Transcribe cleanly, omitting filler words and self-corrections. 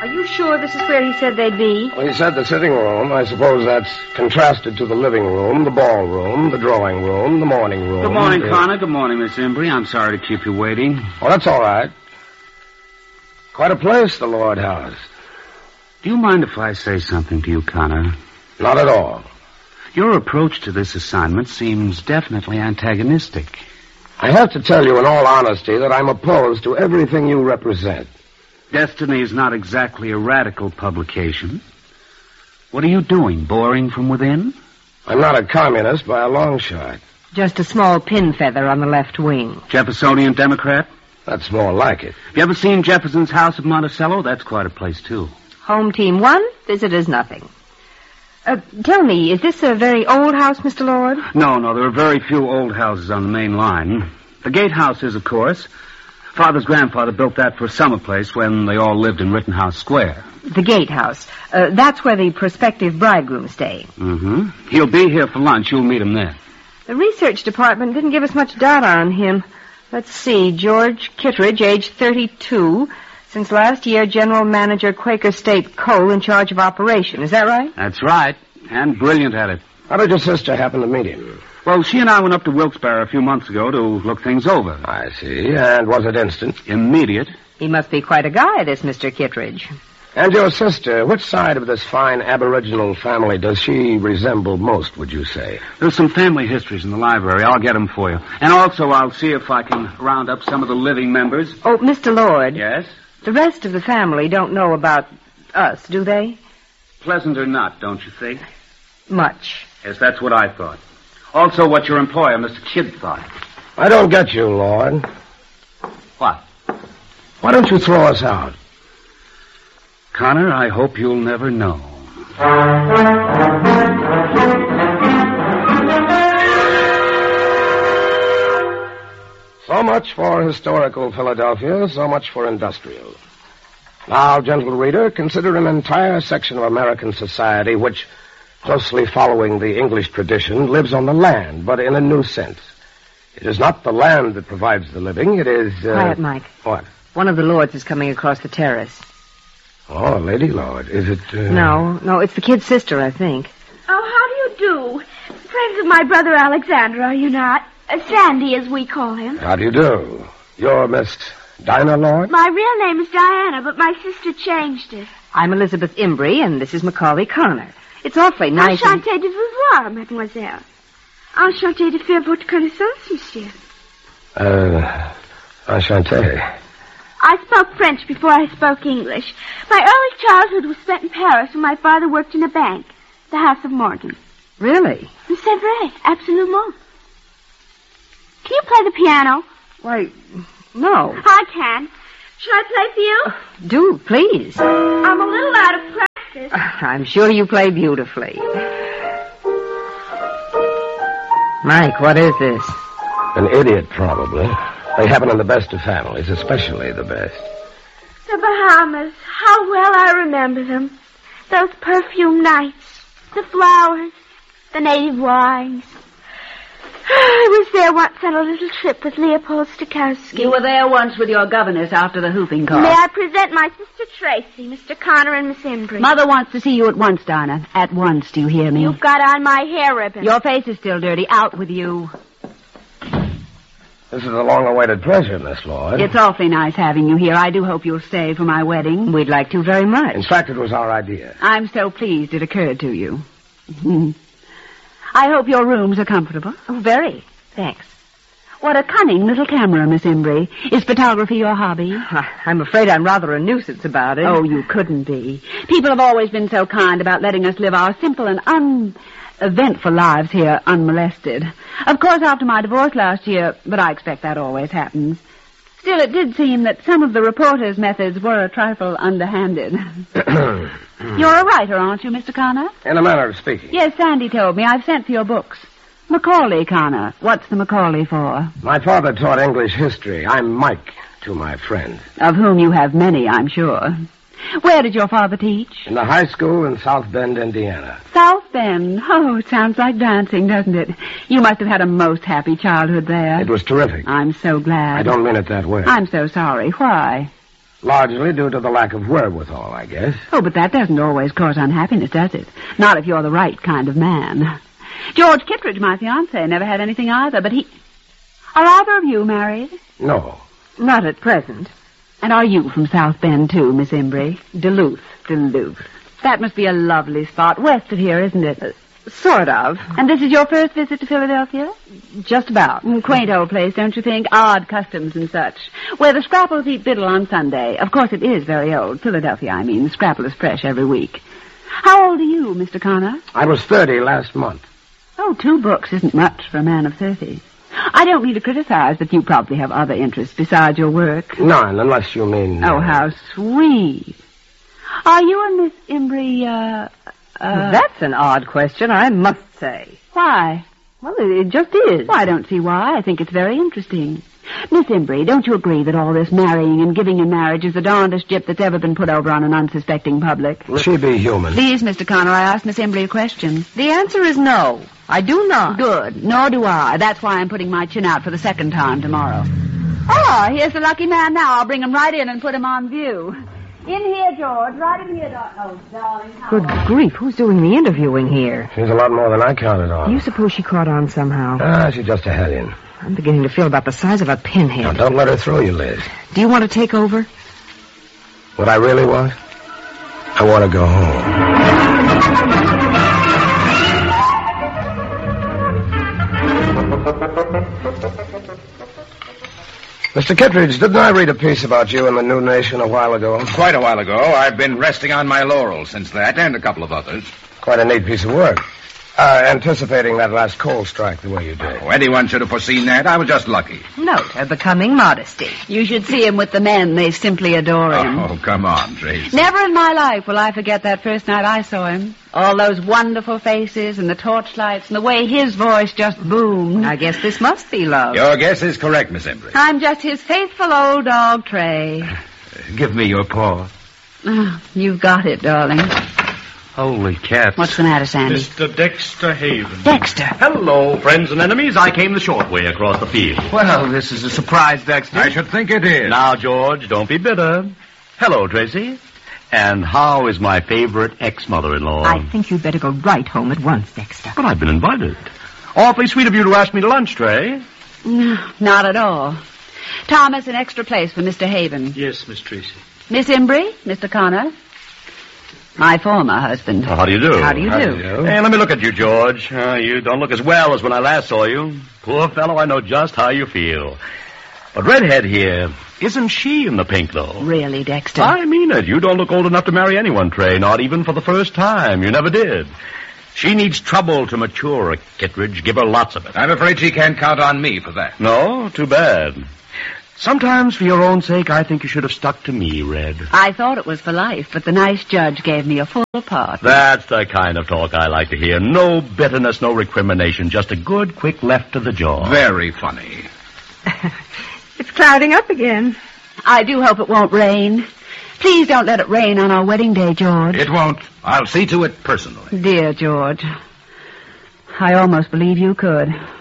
Are you sure this is where he said they'd be? Well, he said the sitting room. I suppose that's contrasted to the living room, the ballroom, the drawing room, the morning room. Good morning, Connor. Good morning, Miss Embry. I'm sorry to keep you waiting. Oh, that's all right. Quite a place, the Lord House. Do you mind if I say something to you, Connor? Not at all. Your approach to this assignment seems definitely antagonistic. I have to tell you in all honesty that I'm opposed to everything you represent. Destiny is not exactly a radical publication. What are you doing, boring from within? I'm not a communist by a long shot. Just a small pin feather on the left wing. Jeffersonian Democrat? That's more like it. You ever seen Jefferson's house at Monticello? That's quite a place, too. Home team 1, visitors nothing. Tell me, is this a very old house, Mr. Lord? No, there are very few old houses on the main line. The gatehouse is, of course. Father's grandfather built that for a summer place when they all lived in Rittenhouse Square. The gatehouse. That's where the prospective bridegrooms stay. Mm-hmm. He'll be here for lunch. You'll meet him there. The research department didn't give us much data on him. Let's see. George Kittredge, age 32. Since last year, general manager, Quaker State Coal, in charge of operation. Is that right? That's right. And brilliant at it. How did your sister happen to meet him? Well, she and I went up to Wilkes-Barre a few months ago to look things over. I see. And was it instant? Immediate. He must be quite a guy, this Mr. Kittredge. And your sister, which side of this fine Aboriginal family does she resemble most, would you say? There's some family histories in the library. I'll get them for you. And also, I'll see if I can round up some of the living members. Oh, Mr. Lord. Yes? The rest of the family don't know about us, do they? Pleasant or not, don't you think? Much. Yes, that's what I thought. Also what your employer, Mr. Kidd, thought. I don't get you, Lord. What? Why don't you throw us out? Connor, I hope you'll never know. So much for historical Philadelphia, so much for industrial. Now, gentle reader, consider an entire section of American society which, closely following the English tradition, lives on the land, but in a new sense. It is not the land that provides the living, it is... Quiet, Mike. What? One of the lords is coming across the terrace. Oh, a lady lord. Is it... No, it's the kid's sister, I think. Oh, how do you do? Friends of my brother Alexander, are you not? Sandy, as we call him. How do you do? You're Miss Dinah Lord? My real name is Diana, but my sister changed it. I'm Elizabeth Embry, and this is Macaulay Connor. It's awfully nice. Enchanté de vous voir, mademoiselle. Enchanté de faire votre connaissance, monsieur. Enchanté. I spoke French before I spoke English. My early childhood was spent in Paris, where my father worked in a bank, the House of Morgan. Really? C'est vrai, absolument. Can you play the piano? Why, no. I can. Shall I play for you? Do, please. I'm a little out of practice. I'm sure you play beautifully. Mike, what is this? An idiot, probably. They happen in the best of families, especially the best. The Bahamas. How well I remember them. Those perfume nights. The flowers. The native wines. I was there once on a little trip with Leopold Stokowski. You were there once with your governess after the whooping cough. May I present my sister Tracy, Mr. Connor, and Miss Embry? Mother wants to see you at once, Dinah. At once, do you hear me? You've got on my hair ribbon. Your face is still dirty. Out with you. This is a long-awaited pleasure, Miss Lloyd. It's awfully nice having you here. I do hope you'll stay for my wedding. We'd like to very much. In fact, it was our idea. I'm so pleased it occurred to you. I hope your rooms are comfortable. Oh, very. Thanks. What a cunning little camera, Miss Embry. Is photography your hobby? I'm afraid I'm rather a nuisance about it. Oh, you couldn't be. People have always been so kind about letting us live our simple and uneventful lives here unmolested. Of course, after my divorce last year, but I expect that always happens. Still, it did seem that some of the reporters' methods were a trifle underhanded. You're a writer, aren't you, Mr. Connor? In a manner of speaking. Yes, Sandy told me. I've sent for your books. Macaulay, Connor. What's the Macaulay for? My father taught English history. I'm Mike to my friend. Of whom you have many, I'm sure. Where did your father teach? In the high school in South Bend, Indiana. South Bend? Oh, it sounds like dancing, doesn't it? You must have had a most happy childhood there. It was terrific. I'm so glad. I don't mean it that way. I'm so sorry. Why? Largely due to the lack of wherewithal, I guess. Oh, but that doesn't always cause unhappiness, does it? Not if you're the right kind of man. George Kittredge, my fiancé, never had anything either, but he... Are either of you married? No. Not at present. And are you from South Bend, too, Miss Embry? Duluth. That must be a lovely spot. West of here, isn't it? Sort of. And this is your first visit to Philadelphia? Just about. Quaint old place, don't you think? Odd customs and such. Where the Scrapples eat biddle on Sunday. Of course, it is very old. Philadelphia, I mean. The Scrapple is fresh every week. How old are you, Mr. Connor? I was 30 last month. Oh, 2 books isn't much for a man of 30. I don't mean to criticize, but you probably have other interests besides your work. None, unless you mean... Oh, how sweet. Are you and Miss Embry, That's an odd question, I must say. Why? Well, it just is. Well, I don't see why. I think it's very interesting. Miss Embry, don't you agree that all this marrying and giving in marriage is the darndest gyp that's ever been put over on an unsuspecting public? Will she be human? Please, Mr. Connor, I asked Miss Embry a question. The answer is no. I do not. Good. Nor do I. That's why I'm putting my chin out for the second time tomorrow. Oh, here's the lucky man now. I'll bring him right in and put him on view. In here, George. Right in here, Oh, darling. Good grief, who's doing the interviewing here? She's a lot more than I counted on. You suppose she caught on somehow? She's just a hellion. I'm beginning to feel about the size of a pinhead. Now, don't let her throw you, Liz. Do you want to take over? What I really want? I want to go home. Mr. Kittredge, didn't I read a piece about you in the New Nation a while ago? Quite a while ago. I've been resting on my laurels since that, and a couple of others. Quite a neat piece of work. Anticipating that last coal strike the way you did. Oh, anyone should have foreseen that. I was just lucky. Note her becoming modesty. You should see him with the men. They simply adore him. Oh, come on, Trace. Never in my life will I forget that first night I saw him. All those wonderful faces and the torchlights and the way his voice just boomed. I guess this must be love. Your guess is correct, Miss Embry. I'm just his faithful old dog, Trey. Give me your paw. Oh, you've got it, darling. Holy cats. What's the matter, Sandy? Mr. Dexter Haven. Dexter. Hello, friends and enemies. I came the short way across the field. Well, this is a surprise, Dexter. I should think it is. Now, George, don't be bitter. Hello, Tracy. And how is my favorite ex-mother-in-law? I think you'd better go right home at once, Dexter. But I've been invited. Awfully sweet of you to ask me to lunch, Trey. No, not at all. Thomas, an extra place for Mr. Haven. Yes, Miss Tracy. Miss Embry, Mr. Connor. My former husband. How do you do? How do you do? Hey, let me look at you, George. You don't look as well as when I last saw you. Poor fellow, I know just how you feel. But Redhead here, isn't she in the pink, though? Really, Dexter? I mean it. You don't look old enough to marry anyone, Trey, not even for the first time. You never did. She needs trouble to mature, Kittredge. Give her lots of it. I'm afraid she can't count on me for that. No? Too bad. Sometimes, for your own sake, I think you should have stuck to me, Red. I thought it was for life, but the nice judge gave me a full part. That's the kind of talk I like to hear. No bitterness, no recrimination, just a good, quick left to the jaw. Very funny. It's clouding up again. I do hope it won't rain. Please don't let it rain on our wedding day, George. It won't. I'll see to it personally. Dear George, I almost believe you could.